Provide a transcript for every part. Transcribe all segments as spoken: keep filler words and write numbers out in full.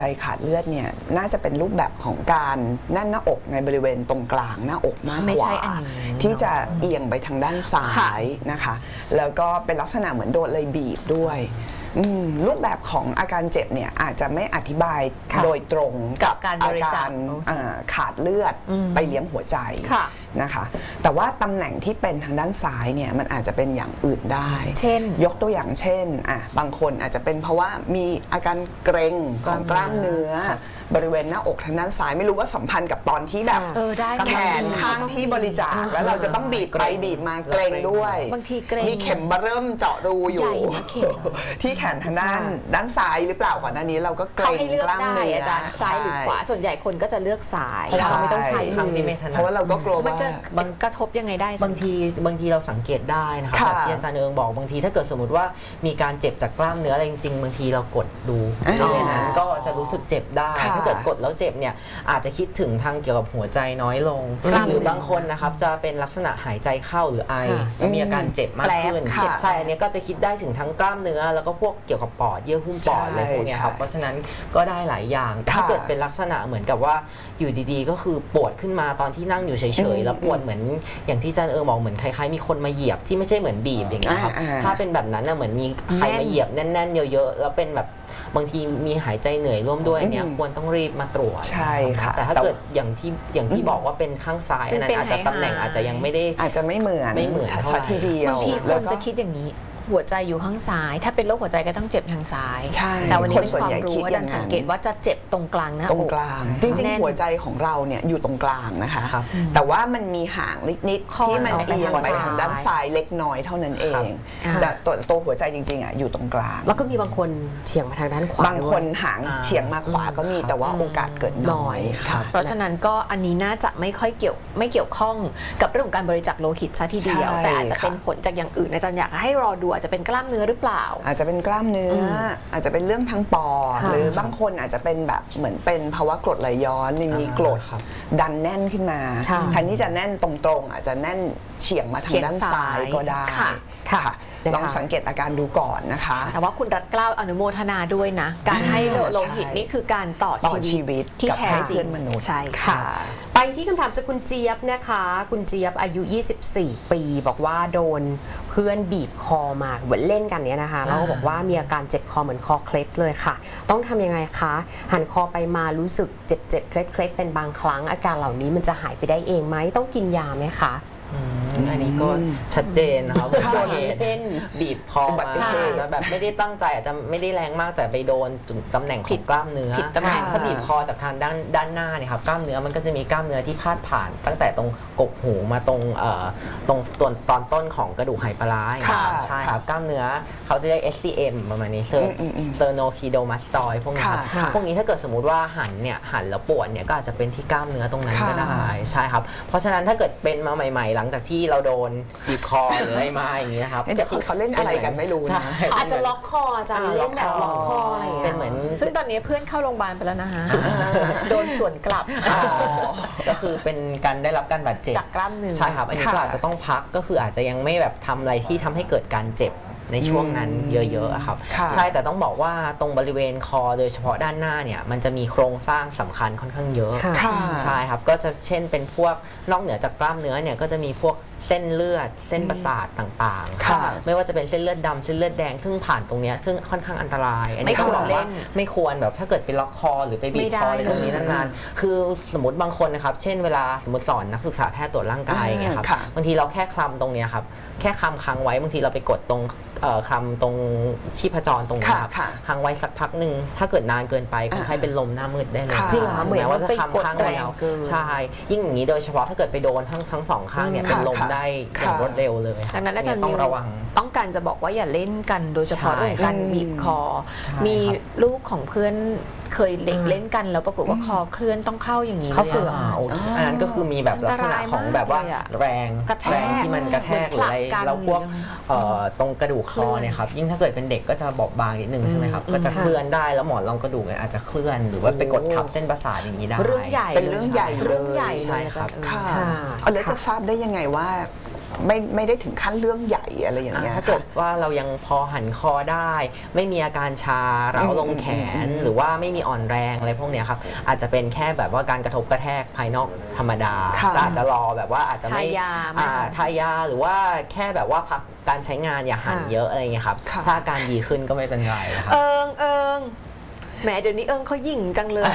ใจขาดเลือดเนี่ยน่าจะเป็นรูปแบบของการแน่นหน้าอกในบริเวณตรงกลางหน้าอกมากกว่าที่จะเอียงไปทางด้านซ้ายนะคะแล้วก็เป็นลักษณะเหมือนโดนเลยบีบด้วยรูปแบบของอาการเจ็บเนี่ยอาจจะไม่อธิบายโดยตรงกับอาการขาดเลือดไปเลี้ยงหัวใจนะคะแต่ว่าตำแหน่งที่เป็นทางด้านซ้ายเนี่ยมันอาจจะเป็นอย่างอื่นได้เช่นยกตัวอย่างเช่นอ่ะบางคนอาจจะเป็นเพราะว่ามีอาการเกร็งของกล้ามเนื้อบริเวณหน้าอกทางด้านซ้ายไม่รู้ว่าสัมพันธ์กับตอนที่แบบแขนข้างที่บริจาคแล้วเราจะต้องบีบไปบีบมาเกร็งด้วยบางทีเกร็งมีเข็มเริ่มเจาะรูอยู่ที่แขนทางด้านด้านซ้ายหรือเปล่าก่อนหน้านี้เราก็เกร็งกล้ามเนื้อซ้ายหรือขวาส่วนใหญ่คนก็จะเลือกซ้ายเพราะว่าไม่ต้องใช้คำนี้ไม่ถนัดเพราะว่าเราก็กลัวมันจะมันกระทบยังไงได้บางทีบางทีเราสังเกตได้นะคะแบบที่อาจารย์เอิงบอกบางทีถ้าเกิดสมมติว่ามีการเจ็บจากกล้ามเนื้ออะไรจริงๆบางทีเรากดดูบริเวณนั้นก็จะรู้สึกเจ็บได้ถ้าเกิดกดแล้วเจ็บเนี่ยอาจจะคิดถึงทางเกี่ยวกับหัวใจน้อยลงหรือบางคนนะครับจะเป็นลักษณะหายใจเข้าหรือไอแล้วมีอาการเจ็บมากขึ้นใช่อันนี้ก็จะคิดได้ถึงทั้งกล้ามเนื้อแล้วก็พวกเกี่ยวกับปอดเยื่อหุ้มปอดอะไรพวกนี้ครับเพราะฉะนั้นก็ได้หลายอย่างถ้าเกิดเป็นลักษณะเหมือนกับว่าอยู่ดีๆก็คือปวดขึ้นมาตอนที่นั่งอยู่เฉยๆแล้วปวดเหมือนอย่างที่อาจารย์เอิงบอกเหมือนคล้ายๆมีคนมาเหยียบที่ไม่ใช่เหมือนบีบอย่างเงี้ยครับถ้าเป็นแบบนั้นน่ะเหมือนมีใครมาเหยียบแน่นๆเยอะๆแล้วเป็นแบบบางทีมีหายใจเหนื่อยร่วมด้วยเนี่ยควรต้องรีบมาตรวจใช่ค่ะแต่ถ้าเกิดอย่างที่อย่างที่บอกว่าเป็นข้างซ้ายอันนั้นอาจจะตำแหน่งอาจจะยังไม่ได้อาจจะไม่เหมือนไม่เหมือนสักทีเดียวบางทีคนจะคิดอย่างนี้หัวใจอยู่ข้างซ้ายถ้าเป็นโรคหัวใจก็ต้องเจ็บทางซ้ายแต่วันนี้เป็นความรู้อาจารย์สังเกตว่าจะเจ็บตรงกลางนะตรงกลางจริงๆหัวใจของเราเนี่ยอยู่ตรงกลางนะคะแต่ว่ามันมีห่างนิดๆที่มันเอียงไปทางด้านซ้ายเล็กน้อยเท่านั้นเองจะตัวตัวหัวใจจริงๆอ่ะอยู่ตรงกลางแล้วก็มีบางคนเฉียงมาทางด้านขวาบางคนหางเฉียงมาขวาก็มีแต่ว่าโอกาสเกิดน้อยค่ะเพราะฉะนั้นก็อันนี้น่าจะไม่ค่อยเกี่ยวไม่เกี่ยวข้องกับเรื่องของการบริจาคโลหิตซะทีเดียวแต่อาจจะเป็นผลจากอย่างอื่นอาจารย์อยากให้รอดูอาจจะเป็นกล้ามเนื้อหรือเปล่าอาจจะเป็นกล้ามเนื้ออาจจะเป็นเรื่องทางปอดหรือบางคนอาจจะเป็นแบบเหมือนเป็นภาวะกรดไหลย้อนมีกรดดันแน่นขึ้นมาแทนที่จะแน่นตรงๆอาจจะแน่นเฉียงมาทางด้านซ้ายก็ได้ค่ะลองสังเกตอาการดูก่อนนะคะแต่ว่าคุณรัตเกล้าอนุโมทนาด้วยนะการให้โลหิตนี่คือการต่อชีวิตที่แท้จริงใช่ค่ะไปที่คำถามจากคุณเจี๊ยบนะคะคุณเจี๊ยบอายุยี่สิบสี่ปีบอกว่าโดนเพื่อนบีบคอมาเหมือนเล่นกันเนี้ยนะคะแล้วบอกว่ามีอาการเจ็บคอเหมือนคอเคล็ดเลยค่ะต้องทำยังไงคะหันคอไปมารู้สึกเจ็บเจ็บเคล็ดเคล็ดเป็นบางครั้งอาการเหล่านี้มันจะหายไปได้เองไหมต้องกินยาไหมคะอันนี้ก็ชัดเจนนะครับโดนเป็นบีบคอมาจะแบบไม่ได้ตั้งใจอาจจะไม่ได้แรงมากแต่ไปโดนจุดตำแหน่งของกล้ามเนื้อผิดตำแหน่งถ้าบีบคอจากทางด้านด้านหน้าเนี่ยครับกล้ามเนื้อมันก็จะมีกล้ามเนื้อที่พาดผ่านตั้งแต่ตรงกกหูมาตรงเอ่อตรงส่วนตอนต้นของกระดูกไหปลาร้าใช่ครับกล้ามเนื้อเขาจะเรียก เอส ซี เอ็ม ประมาณนี้เซอร์เซอร์โนคีโดมาสตอยพวกนี้ครับพวกนี้ถ้าเกิดสมมติว่าหันเนี่ยหันแล้วปวดเนี่ยก็อาจจะเป็นที่กล้ามเนื้อตรงนั้นก็ได้ใช่ครับเพราะฉะนั้นถ้าเกิดเป็นมาใหม่ๆหลังจากที่เราโดนบีบคอหรืออะไรมาอย่างนี้นะครับเดี๋ยวเขาเล่นอะไรกันไม่รู้นะอาจจะล็อกคออาจารย์เล่นแบบล็อกคออะไรเป็นเหมือนซึ่งตอนนี้เพื่อนเข้าโรงพยาบาลไปแล้วนะคะโดนส่วนกลับก็คือเป็นการได้รับการบาดเจ็บจากกล้ามเนื้อใช่ครับอันนี้ก็อาจจะต้องพักก็คืออาจจะยังไม่แบบทำอะไรที่ทำให้เกิดการเจ็บในช่วงนั้นเยอะๆครับใช่แต่ต้องบอกว่าตรงบริเวณคอโดยเฉพาะด้านหน้าเนี่ยมันจะมีโครงสร้างสำคัญค่อนข้างเยอะใช่ครับก็จะเช่นเป็นพวกนอกเหนือจากกล้ามเนื้อเนี่ยก็จะมีพวกเส้นเลือดเส้นประสาทต่างๆไม่ว่าจะเป็นเส้นเลือดดำเส้นเลือดแดงซึ่งผ่านตรงนี้ซึ่งค่อนข้างอันตรายอันนี้ต้องบอกว่าไม่ควรแบบถ้าเกิดไปล็อกคอหรือไปบีบคออะไรตรงนี้นานๆคือสมมติบางคนนะครับเช่นเวลาสมมติสอนนักศึกษาแพทย์ตรวจร่างกายอย่างเงี้ยครับบางทีเราแค่คลำตรงนี้ครับแค่คลำค้างไว้บางทีเราไปกดตรงคลำตรงชีพจรตรงนี้ครับค้างไว้สักพักหนึ่งถ้าเกิดนานเกินไปคนไข้เป็นลมหน้ามืดได้เลยจริงเหรอเหมือนว่าจะคลำค้างไว้แล้วใช่ยิ่งอย่างนี้โดยเฉพาะถ้าเกิดไปโดนทั้งทั้งสองข้างเนี่ยเป็นลมได้อย่างรวดเร็วเลยดังนั้นอาจารย์ต้องระวังต้องการจะบอกว่าอย่าเล่นกันโดยเฉพาะเรื่องการบีบคอมีลูกของเพื่อนเคยเล่นเล่นกันแล้วปรากฏว่าคอเคลื่อนต้องเข้าอย่างนี้เขาเฟื่องอันนั้นก็คือมีแบบลักษณะของแบบว่าแรงแรงที่มันกระแทกหรืออะไรแล้วพวกตรงกระดูกคอเนี่ยครับยิ่งถ้าเกิดเป็นเด็กก็จะบอบบางนิดนึงใช่ไหมครับก็จะเคลื่อนได้แล้วหมอนรองกระดูกอาจจะเคลื่อนหรือว่าไปกดทับเส้นประสาทอย่างนี้ได้เรื่องใหญ่เป็นเรื่องใหญ่เรื่องใหญ่ใช่ครับค่ะแล้วจะทราบได้ยังไงว่าไม่ไม่ได้ถึงขั้นเรื่องใหญ่อะไรอย่างเงี้ยถ้าเกิดว่าเรายังพอหันคอได้ไม่มีอาการชาเร้าลงแขนหรือว่าไม่มีอ่อนแรงอะไรพวกเนี้ยครับอาจจะเป็นแค่แบบว่าการกระทบกระแทกภายนอกธรรมดาก็อาจจะรอแบบว่าอาจจะไม่ทายาหรือว่าแค่แบบว่าพักการใช้งานอย่าหันเยอะอะไรเงี้ยครับถ้าอาการดีขึ้นก็ไม่เป็นไรนะครับเอิงเอิงแหมเดี๋ยวนี้เอิงเขาหยิ่งจังเลย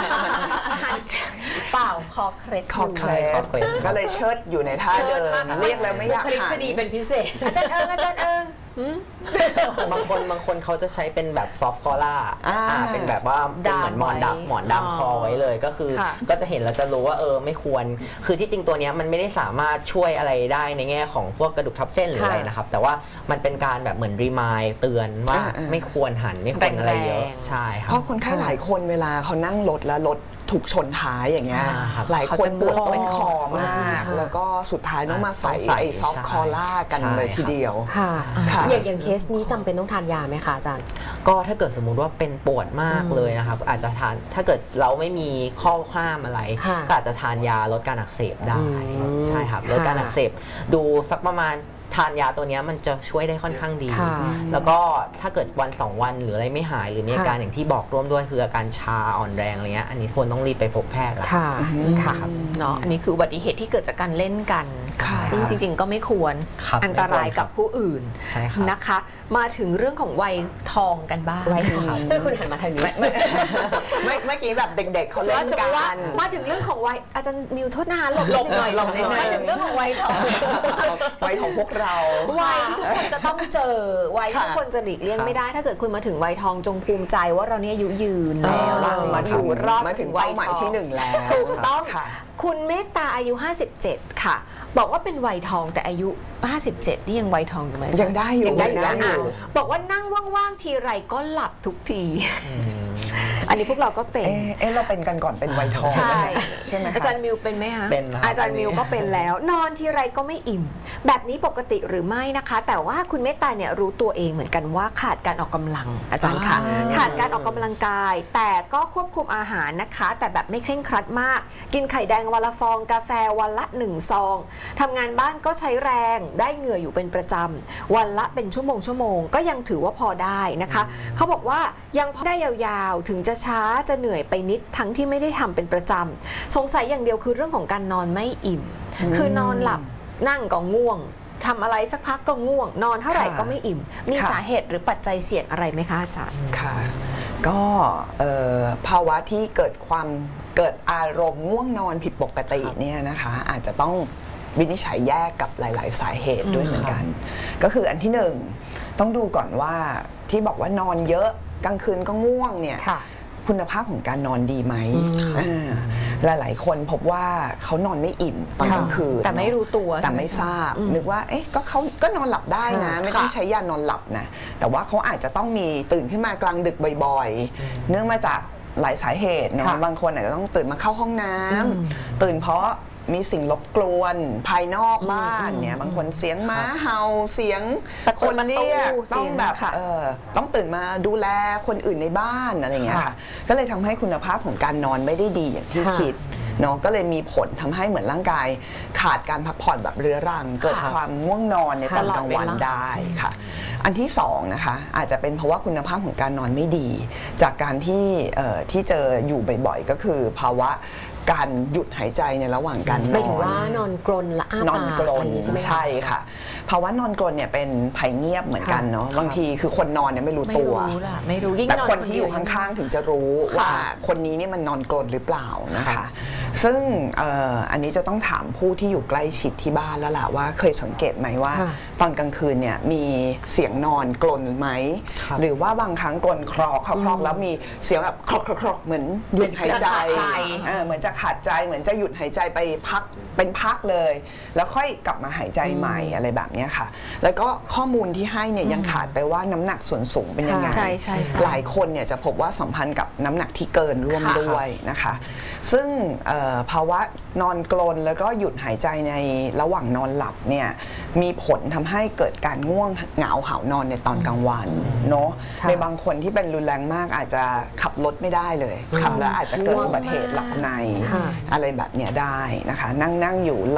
เปล่าคอเคล็ดคอเคล็ดก็เลยเชิดอยู่ในท่าเดิมเรียกแล้วไม่อยากหันคดีเป็นพิเศษอาจารย์เอิงอาจารย์เอิงบางคนบางคนเขาจะใช้เป็นแบบซอฟต์คอล่าเป็นแบบว่าเป็นเหมือนหมอนดำหมอนดำคอไว้เลยก็คือก็จะเห็นแล้วจะรู้ว่าเออไม่ควรคือที่จริงตัวนี้มันไม่ได้สามารถช่วยอะไรได้ในแง่ของพวกกระดูกทับเส้นหรืออะไรนะครับแต่ว่ามันเป็นการแบบเหมือนรีมายเตือนว่าไม่ควรหันไม่ควรอะไรเยอะใช่ครับเพราะคนไข้หลายคนเวลาเขานั่งรถแล้วรถถูกชนท้ายอย่างเงี้ยหลายคนปวดต้นคอมากแล้วก็สุดท้ายต้องมาใส่ไอ้ซอฟต์คอล่ากันเลยทีเดียวอย่างอย่างเคสนี้จำเป็นต้องทานยาไหมคะอาจารย์ก็ถ้าเกิดสมมุติว่าเป็นปวดมากเลยนะครับอาจจะทานถ้าเกิดเราไม่มีข้อห้ามอะไรก็อาจจะทานยาลดการอักเสบได้ใช่ครับลดการอักเสบดูสักประมาณทานยาตัวนี้มันจะช่วยได้ค่อนข้างดีแล้วก็ถ้าเกิดวันสองวันหรืออะไรไม่หายหรือมีอาการอย่างที่บอกร่วมด้วยคืออาการชาอ่อนแรงอะไรเงี้ยอันนี้ควรต้องรีบไปพบแพทย์แล้วค่ะค่ะเนาะอันนี้คืออุบัติเหตุที่เกิดจากการเล่นกันซึ่งจริงๆก็ไม่ควรอันตรายกับผู้อื่นนะคะมาถึงเรื่องของวัยทองกันบ้างวัยทองเพื่อคุณหันมาทางนี้เมื่อกี้แบบเด็กๆเขาเล่นกันมาถึงเรื่องของวัยอาจารย์มิวโทษนะคะหลบหลบหน่อยหลบนิดนึงมาถึงเรื่องของวัยทองวัยของพวกเราวัยที่ทุกคนจะต้องเจอวัยที่ทุกคนจะหลีกเลี่ยงไม่ได้ถ้าเกิดคุณมาถึงวัยทองจงภูมิใจว่าเราเนี่ยอายุยืนแล้วมาอยู่รอบมาถึงวัยใหม่ที่หนึ่งแล้วถูกต้องคุณเมตตาอายุห้าสิบเจ็ดค่ะบอกว่าเป็นวัยทองแต่อายุห้าสิบเจ็ดนี่ยังวัยทองอยู่ไหมยังได้อยู่ยังได้อยู่บอกว่านั่งว่างๆทีไรก็หลับทุกทีอันนี้พวกเราก็เป็นเอ๊ะเราเป็นกันก่อนเป็นวัยทองใช่ใช่ไหมอาจารย์มิวเป็นไหมคะเป็นอาจารย์มิวก็เป็นแล้วนอนทีไรก็ไม่อิ่มแบบนี้ปกติหรือไม่นะคะแต่ว่าคุณเมตตาเนี่ยรู้ตัวเองเหมือนกันว่าขาดการออกกำลังอาจารย์ค่ะขาดการออกกำลังกายแต่ก็ควบคุมอาหารนะคะแต่แบบไม่เคร่งครัดมากกินไข่แดงวันละฟองกาแฟวันละหนึ่งซองทำงานบ้านก็ใช้แรงได้เหงื่ออยู่เป็นประจำวันละเป็นชั่วโมงชั่วโมงก็ยังถือว่าพอได้นะคะเขาบอกว่ายังพอได้ยาวๆถึงจะช้าจะเหนื่อยไปนิดทั้งที่ไม่ได้ทำเป็นประจำสงสัยอย่างเดียวคือเรื่องของการนอนไม่อิ่มคือนอนหลับนั่งก็ง่วงทำอะไรสักพักก็ง่วงนอนเท่าไหร่ก็ไม่อิ่มมีสาเหตุหรือปัจจัยเสี่ยงอะไรไหมคะอาจารย์ค่ะก็ภาวะที่เกิดความเกิดอารมณ์ง่วงนอนผิดปกติเนี่ยนะคะอาจจะต้องวินิจฉัยแยกกับหลายๆสาเหตุด้วยเหมือนกันก็คืออันที่หนึ่งต้องดูก่อนว่าที่บอกว่านอนเยอะกลางคืนก็ง่วงเนี่ยคุณภาพของการนอนดีไหมหลายๆคนพบว่าเขานอนไม่อิ่มตอนกลางคืนแต่ไม่รู้ตัวแต่ไม่ทราบนึกว่าเอ๊ะก็เขาก็นอนหลับได้นะไม่ต้องใช้ยานอนหลับนะแต่ว่าเขาอาจจะต้องมีตื่นขึ้นมากลางดึกบ่อยๆเนื่องมาจากหลายสาเหตุเนาะบางคนอาจจะต้องตื่นมาเข้าห้องน้ำตื่นเพราะมีสิ่งรบกวนภายนอกบ้านเนี่ยบางคนเสียงม้าเห่าเสียงคนเรียกต้องแบบเออต้องตื่นมาดูแลคนอื่นในบ้านอะไรอย่างเงี้ยค่ะก็เลยทำให้คุณภาพของการนอนไม่ได้ดีอย่างที่คิดเนาะก็เลยมีผลทำให้เหมือนร่างกายขาดการพักผ่อนแบบเรื้อรังเกิดความง่วงนอนในตอนกลางวันได้ค่ะอันที่สองนะคะอาจจะเป็นเพราะว่าคุณภาพของการนอนไม่ดีจากการที่ที่เจออยู่บ่อยๆก็คือภาวะการหยุดหายใจในระหว่างการนอนไม่ถึงว่านอนกรนละอ้าปากนอนกรนใช่ค่ะภาวะนอนกรนเนี่ยเป็นภัยเงียบเหมือนกันเนาะบางทีคือคนนอนเนี่ยไม่รู้ตัวไม่รู้แต่คนที่อยู่ข้างๆถึงจะรู้ว่าคนนี้นี่มันนอนกรนหรือเปล่านะคะซึ่งอันนี้จะต้องถามผู้ที่อยู่ใกล้ชิดที่บ้านแล้วล่ะว่าเคยสังเกตไหมว่าตอนกลางคืนเนี่ยมีเสียงนอนกรนไหมหรือว่าบางครั้งกรนคลอกคลอกแล้วมีเสียงแบบคลอกคลอกเหมือนหยุดหายใจเหมือนจะขาดใจเหมือนจะหยุดหายใจไปพักเป็นพักเลยแล้วค่อยกลับมาหายใจใหม่อะไรแบบนี้ค่ะแล้วก็ข้อมูลที่ให้เนี่ยยังขาดไปว่าน้ำหนักส่วนสูงเป็นยังไงหลายคนเนี่ยจะพบว่าสัมพันธ์กับน้ำหนักที่เกินร่วมด้วยนะคะซึ่งภาวะนอนกรนแล้วก็หยุดหายใจในระหว่างนอนหลับเนี่ยมีผลทำให้เกิดการง่วงเหงาหาวนอนในตอนกลางวันเนาะในบางคนที่เป็นรุนแรงมากอาจจะขับรถไม่ได้เลยขับแล้วอาจจะเกิดอุบัติเหตุหลับในอะไรแบบนี้ได้นะคะนั่งนั่งอยู่หลับ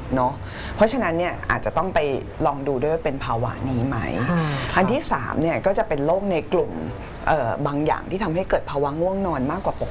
เนาะเพราะฉะนั้นเนี่ยอาจจะต้องไปลองดูด้วยว่าเป็นภาวะนี้ไหมอันที่สามเนี่ยก็จะเป็นโรคในกลุ่มบางอย่างที่ทำให้เกิดภาวะง่วงนอนมากกว่าป